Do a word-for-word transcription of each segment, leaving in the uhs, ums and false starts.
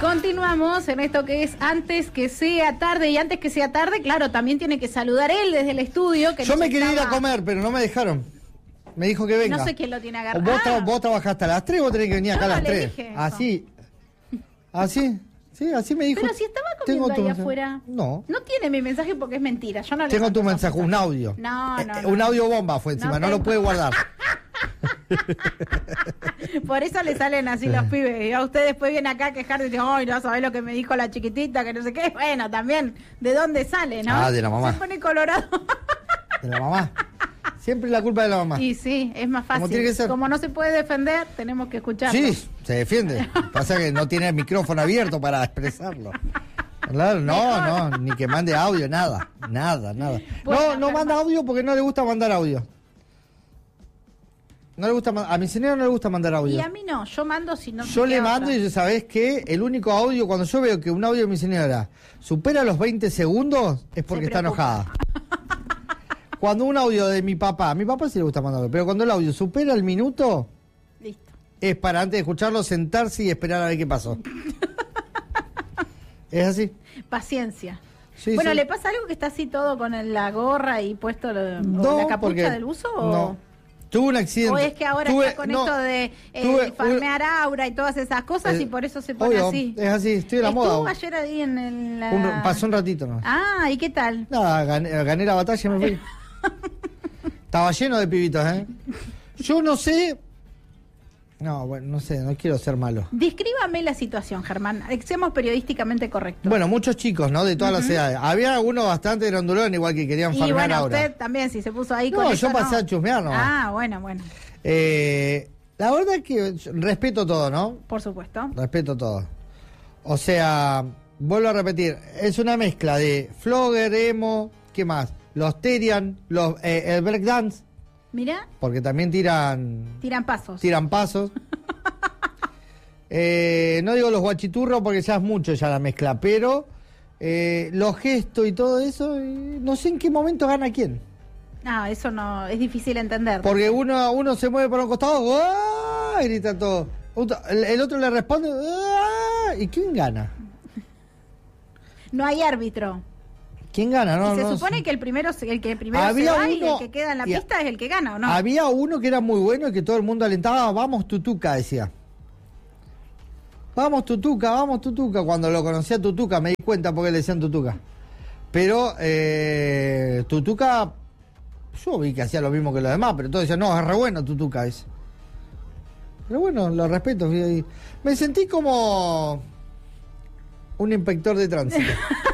Continuamos en esto que es antes que sea tarde, y antes que sea tarde, claro, también tiene que saludar él desde el estudio. Que Yo me estaba... quería ir a comer, pero no me dejaron. Me dijo que venga. No sé quién lo tiene agarrado. Vos, tra ah. vos trabajaste a las tres, vos tenés que venir acá Yo a las no le tres. dije eso. Así. Así. Sí, así me dijo. Pero si estaba comiendo ahí mensaje. afuera. No. No tiene mi mensaje porque es mentira. Yo no le Tengo mando tu esos mensaje, un mensajes. audio. No, no, Eh, no. Un audio bomba fue encima, No no, lo tengo. puede guardar. Por eso le salen así los pibes. Y a usted después viene acá a quejarse y dice, ay, no sabés lo que me dijo la chiquitita, que no sé qué. Bueno, también, ¿de dónde sale, no? Ah, de la mamá. Se pone colorado. De la mamá. Siempre la culpa de la mamá. Y sí, es más fácil. Como tiene que ser. Como no se puede defender, tenemos que escucharlo. Sí, se defiende. Pasa que no tiene el micrófono abierto para expresarlo. Claro, no, no, ni que mande audio, nada, nada, nada. Bueno, no, no pero manda ma- audio porque no le gusta mandar audio. No le gusta, ma- a mi señora no le gusta mandar audio. Y a mí no, yo mando si no. Yo me le queda mando otra. y ¿sabés qué? El único audio, cuando yo veo que un audio de mi señora supera los veinte segundos, es porque Se está preocupa. enojada. Cuando un audio de mi papá, a mi papá sí le gusta mandar audio, pero cuando el audio supera el minuto, Listo. es para antes de escucharlo sentarse y esperar a ver qué pasó. Es así. Paciencia. Sí, bueno, sí. ¿le pasa algo que está así todo con el- la gorra y puesto lo- o No, la capucha porque- del buzo? O, No. Tuve un accidente. o es que ahora Tuve- está con no, esto de eh, tuve farmear aura y todas esas cosas Eh, y por eso se pone obvio, así? es así, estoy en la ¿Estuvo moda. ayer ahí en el... la- Un- pasó un ratito, ¿no? Ah, ¿y qué tal? Nada, gané, gané la batalla y me fui. Estaba lleno de pibitos, ¿eh? Yo no sé... No, bueno, no sé, no quiero ser malo. Descríbame la situación, Germán. Seamos periodísticamente correctos. Bueno, muchos chicos, ¿no? De todas las edades. Había algunos bastante grandulones, igual que querían y farmear bueno, ahora. usted también, si se puso ahí No, con yo eso, pasé no. a chusmear nomás. Ah, bueno, bueno. Eh, la verdad es que yo respeto todo, ¿no? Por supuesto. Respeto todo. O sea, vuelvo a repetir, es una mezcla de flogger, emo, ¿qué más? Los Terian, los, eh, el breakdance, Mira, porque también tiran tiran pasos. tiran pasos. Eh, no digo los guachiturros porque ya es mucho ya la mezcla, pero eh, los gestos y todo eso, eh, no sé en qué momento gana quién. Ah, eso no, es difícil entender. Porque uno, uno se mueve por un costado, ¡ah! Grita todo. Otro- El, el otro le responde, ¡ah! ¿Y quién gana? No hay árbitro. ¿Quién gana? No, y se no supone sé. que el primero, se- el que primero Había se va y el uno- que queda en la y- pista es el que gana, ¿o no? Había uno que era muy bueno y que todo el mundo alentaba, vamos Tutuca, decía. Vamos Tutuca, vamos Tutuca. Cuando lo conocía Tutuca me di cuenta porque le decían Tutuca. Pero eh, Tutuca, yo vi que hacía lo mismo que los demás, pero todos decían, no, es re bueno Tutuca ese. Pero bueno, lo respeto. fui ahí. Me sentí como un inspector de tránsito.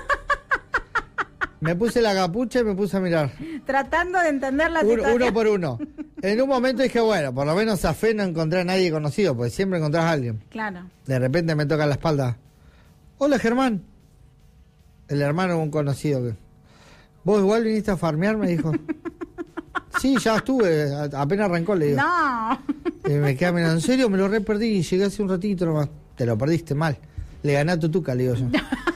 Me puse la capucha y me puse a mirar. Tratando de entender la Uno, situación. uno por uno. En un momento dije, bueno, por lo menos a fe no encontré a nadie conocido, porque siempre encontrás a alguien. Claro. De repente me toca la espalda. Hola, Germán. El hermano de un conocido. que ¿Vos igual viniste a farmear? Me dijo. Sí, ya estuve. a- Apenas arrancó, le digo. No. Y me quedé mirando. En serio, me lo re perdí y llegué hace un ratito nomás. Te lo perdiste mal. Le gané a Tutuca, le digo yo.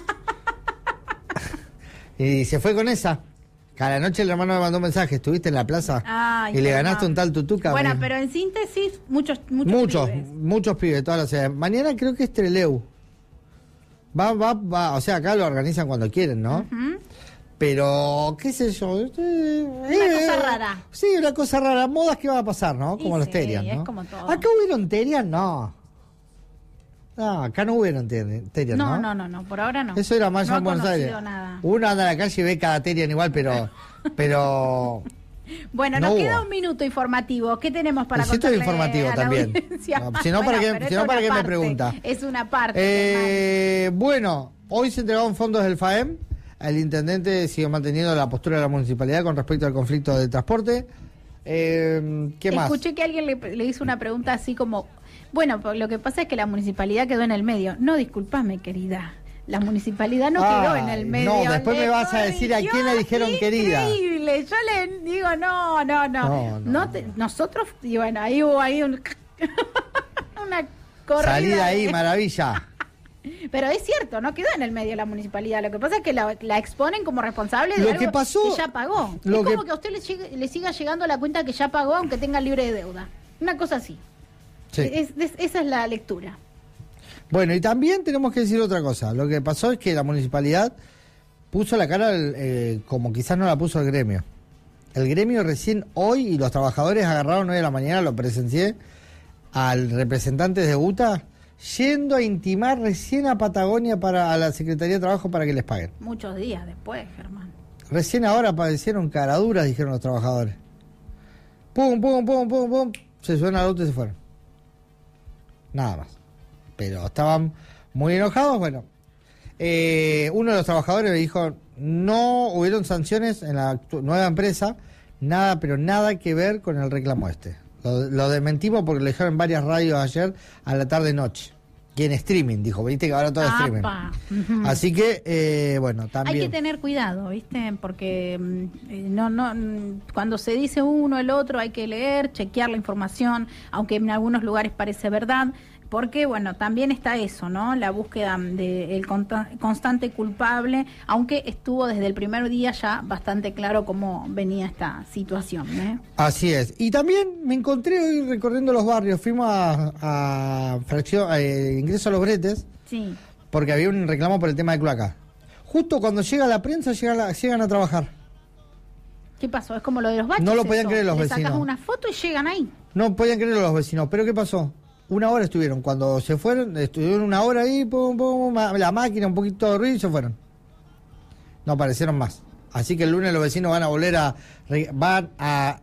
Y se fue con esa. Cada noche el hermano me mandó un mensaje. ¿Estuviste en la plaza? Ay, y le perdón. ganaste un tal Tutuca. Bueno, me dijo. pero en síntesis, muchos, muchos. Muchos, pibes. muchos pibes, todas las ciudades. Mañana creo que es Treleu. Va, va, va, o sea, acá lo organizan cuando quieren, ¿no? Ujú. Pero, qué sé yo. eh, Una eh, cosa rara. Sí, una cosa rara. Modas que van a pasar, ¿no? Y Como los sí, Terian, ¿no? es como todo. ¿Acá hubieron Terian? No. No, acá no hubieron Terian, Terian, No, ¿no? no, no, no, por ahora no. Eso era más no allá he en Buenos Aires. conocido nada. Uno anda a la calle y ve cada Terian igual, pero... pero Bueno, no nos hubo. queda un minuto informativo. ¿Qué tenemos para Necesito contarle informativo a la también. audiencia? No, si no, ¿para qué- pero si es no, ¿para una qué me parte, pregunta? Es una parte. Eh, bueno, hoy se entregaron fondos del F A E M. El intendente sigue manteniendo la postura de la municipalidad con respecto al conflicto de transporte. Eh, ¿Qué más? Escuché que alguien le, le hizo una pregunta así como, bueno, pues lo que pasa es que la municipalidad quedó en el medio. No, discúlpame, querida. La municipalidad no quedó en el Ay, medio. no, después Le me vas a decir a corrigió, quién le dijeron querida. Increíble. Yo le digo, no, no, no. No, no, No te- nosotros, y bueno, ahí hubo ahí un, una corrida. Salí de ahí, de- maravilla. Pero es cierto, no quedó en el medio la municipalidad. Lo que pasa es que la, la exponen como responsable de Lo algo que pasó- ya pagó. lo es como que- que a usted le, llegue- le siga llegando la cuenta que ya pagó aunque tenga libre de deuda. Una cosa así. Sí. Es- es- esa es la lectura. Bueno, y también tenemos que decir otra cosa. Lo que pasó es que la municipalidad puso la cara eh, como quizás no la puso el gremio. El gremio recién hoy, y los trabajadores agarraron hoy a la mañana, lo presencié, al representante de UTA, yendo a intimar recién a Patagonia para a la Secretaría de Trabajo para que les paguen. Muchos días después, Germán. Recién ahora padecieron caraduras, dijeron los trabajadores. Pum, pum, pum, pum, pum. Se subieron al auto y se fueron. Nada más. Pero estaban muy enojados. Bueno, eh, uno de los trabajadores me dijo, no hubieron sanciones en la nueva empresa, nada, pero nada que ver con el reclamo este. Lo, lo desmentimos porque lo dijeron en varias radios ayer a la tarde-noche. Y en streaming, dijo, viste que ahora todo es streaming. Uh-huh. Así que, eh, bueno, también... Hay que tener cuidado, viste, porque eh, no, no, cuando se dice uno, el otro, hay que leer, chequear la información, aunque en algunos lugares parece verdad, porque, bueno, también está eso, ¿no? La búsqueda del constante culpable, aunque estuvo desde el primer día ya bastante claro cómo venía esta situación, ¿eh? Así es. Y también me encontré hoy recorriendo los barrios, fuimos a, a fracción, a, eh, ingreso a los bretes, sí, porque había un reclamo por el tema de cloaca. Justo cuando llega la prensa, llegan, la, llegan a trabajar. ¿Qué pasó? Es como lo de los baches. No lo podían eso. creer los Le vecinos. sacas una foto y llegan ahí. No podían creerlo los vecinos. ¿Pero qué pasó? Una hora estuvieron. Cuando se fueron, estuvieron una hora ahí, pum, pum, la máquina, un poquito de ruido y se fueron. No aparecieron más. Así que el lunes los vecinos van a volver a... van a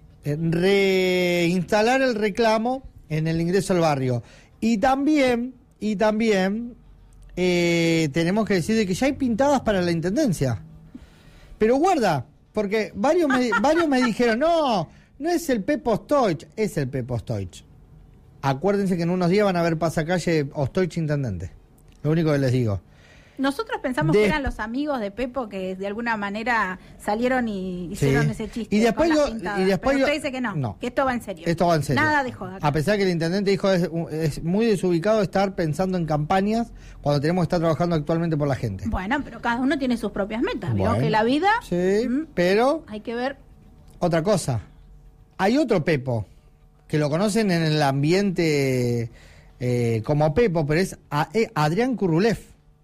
reinstalar el reclamo en el ingreso al barrio. Y también, y también, eh, tenemos que decir de que ya hay pintadas para la intendencia. Pero guarda, porque varios me, varios me dijeron, no, no es el Pepo Ostoich, es el Pepo Ostoich. Acuérdense que en unos días van a ver pasacalle Ostoich intendente. Lo único que les digo. Nosotros pensamos de... que eran los amigos de Pepo que de alguna manera salieron y hicieron sí. ese chiste. Y después, con yo, las pintadas. y después Pero yo, usted dice que no, no, que esto va en serio. Esto va en serio. Nada de joda. A pesar que el intendente dijo es, es muy desubicado estar pensando en campañas cuando tenemos que estar trabajando actualmente por la gente. Bueno, pero cada uno tiene sus propias metas. Bueno, ¿vio? Que la vida... Sí, mmm, pero... Hay que ver... Otra cosa. Hay otro Pepo que lo conocen en el ambiente eh, como Pepo, pero es a, eh, Adrián Kurrulev.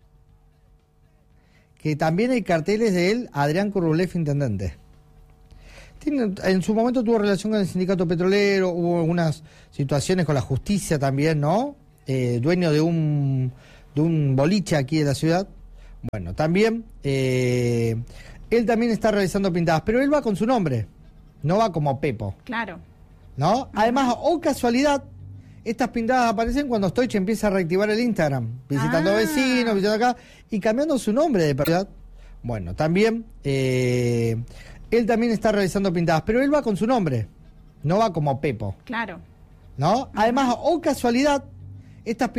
Que también hay carteles de él, Adrián Kurrulev, intendente. Tiene, en su momento tuvo relación con el sindicato petrolero, hubo algunas situaciones con la justicia también, ¿no? Eh, dueño de un, de un boliche aquí de la ciudad. Bueno, también, eh, él también está realizando pintadas, pero él va con su nombre, no va como Pepo. Claro. ¿No? Además, o oh casualidad, estas pintadas aparecen cuando Stoich empieza a reactivar el Instagram, visitando ah. vecinos, visitando acá, y cambiando su nombre de propiedad. Bueno, también, eh, él también está realizando pintadas, pero él va con su nombre, no va como Pepo. Claro. ¿No? Además, o oh casualidad, estas pintadas